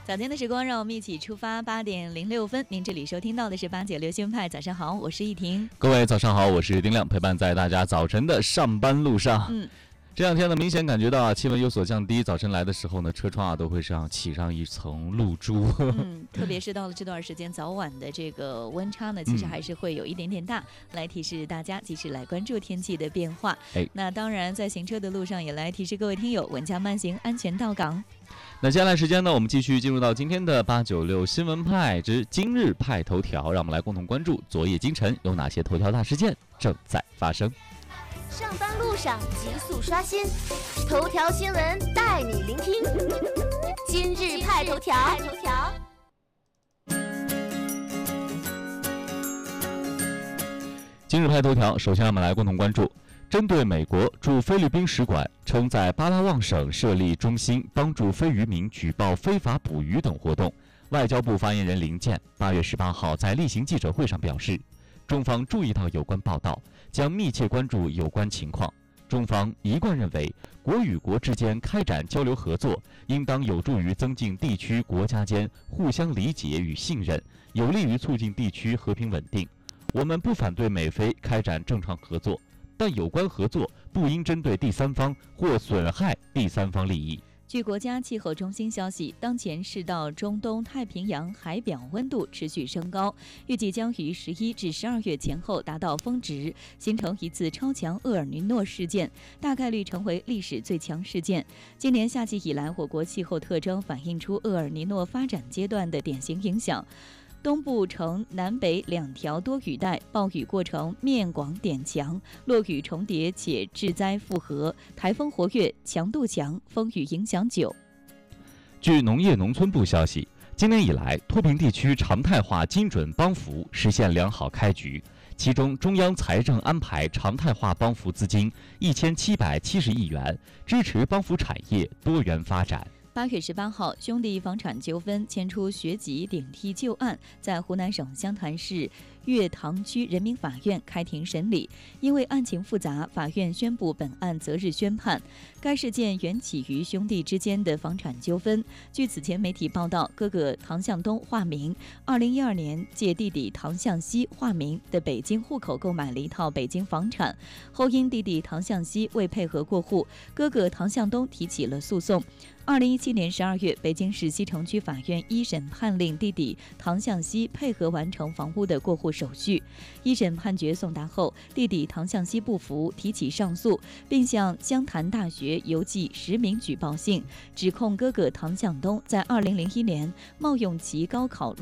早间的时光，让我们一起出发。8:06，您这里收听到的是896新闻派。早上好，我是易婷。 各位早上好，我是丁亮，陪伴在大家早晨的上班路上。这两天呢，明显感觉到气温有所降低，早晨来的时候呢，车窗都会起上一层露珠。 特别是到了这段时间，早晚的这个温差呢，其实还是会有一点点大，来提示大家及时来关注天气的变化。那当然，在行车的路上也来提示各位听友稳驾慢行，安全到岗。 那接下来时间呢，我们继续进入到今天的896新闻派之今日派头条，让我们来共同关注昨夜今晨有哪些头条大事件正在发生。 上班路上急速刷新，头条新闻带你聆听。今日派头条。 今日派头条，首先我们来共同关注，针对美国驻菲律宾使馆称在巴拉望省设立中心帮助非渔民举报非法捕鱼等活动，外交部发言人林健8月18号在例行记者会上表示，中方注意到有关报道，将密切关注有关情况。中方一贯认为，国与国之间开展交流合作，应当有助于增进地区国家间互相理解与信任，有利于促进地区和平稳定。我们不反对美菲开展正常合作，但有关合作不应针对第三方或损害第三方利益。 据国家气候中心消息，当前赤道中东太平洋海表温度持续升高，预计将于11至12月前后达到峰值，形成一次超强厄尔尼诺事件，大概率成为历史最强事件。今年夏季以来，我国气候特征反映出厄尔尼诺发展阶段的典型影响。东部呈南北两条多雨带，暴雨过程面广点强，落雨重叠且致灾复合，台风活跃，强度强，风雨影响久。 据农业农村部消息，今年以来，脱贫地区常态化精准帮扶实现良好开局，其中中央财政安排常态化帮扶资金1770亿元，支持帮扶产业多元发展。 8月18号，兄弟房产纠纷牵出学籍顶替旧案，在湖南省湘潭市岳塘区人民法院开庭审理。因为案情复杂，法院宣布本案择日宣判。该事件缘起于兄弟之间的房产纠纷。据此前媒体报道，哥哥唐向东化名，2012年借弟弟唐向西化名的北京户口购买了一套北京房产，后因弟弟唐向西未配合过户，哥哥唐向东提起了诉讼。2017年12月，北京市西城区法院一审判令弟弟唐向西配合完成房屋的过户手续。一审判决送达后，弟弟唐向西不服，提起上诉，并向湘潭大学邮寄实名举报信，指控哥哥唐向东在2001年冒用其高考